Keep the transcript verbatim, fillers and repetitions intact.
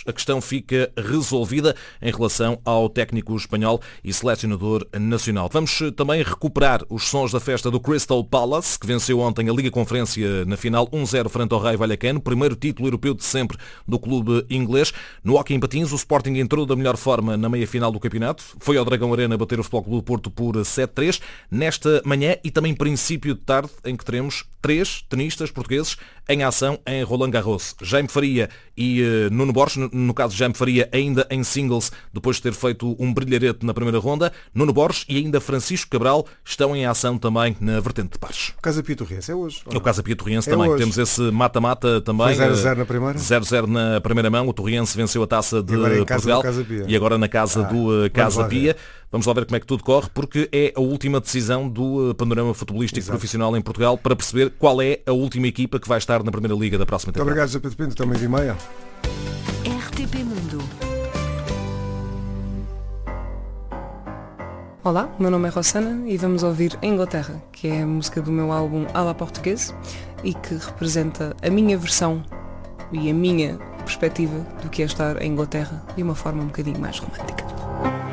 a questão fica resolvida em relação ao técnico espanhol e selecionador nacional. Vamos também recuperar os sons da festa do Crystal Palace, que venceu ontem a Liga Conferência na final um zero frente ao Raio Vallecano, primeiro título europeu de sempre do clube inglês. No hóquei em patins, o Sporting entrou da melhor forma na meia-final do campeonato. Foi ao Dragão Arena bater o Futebol Clube do Porto por sete a três. Nesta manhã e também princípio de tarde, em que teremos três tenistas portugueses em ação em Roland Garros. Jaime Faria e uh, Nuno Borges, no, no caso Jaime Faria ainda em singles, depois de ter feito um brilharete na primeira ronda. Nuno Borges e ainda Francisco Cabral estão em ação também na vertente de pares. O Casa Pia Torrense é hoje? O Casa Pia Torrense é também. Hoje. Temos esse mata-mata também. Foi zero a zero na primeira? zero a zero na primeira mão. O Torrense venceu a taça de e agora em casa Portugal. do Casa Pia. E agora na casa ah, do uh, Casa vamos Pia. Vamos lá ver como é que tudo corre, porque é a última decisão do panorama futebolístico Exato. profissional em Portugal para perceber qual é a última equipa que vai estar na Primeira Liga da próxima temporada. Muito obrigado, José Pedro Pinto. Até meio e meia. R T P Mundo. Olá, meu nome é Rossana e vamos ouvir Inglaterra, que é a música do meu álbum À la Portuguesa e que representa a minha versão e a minha perspectiva do que é estar em Inglaterra de uma forma um bocadinho mais romântica.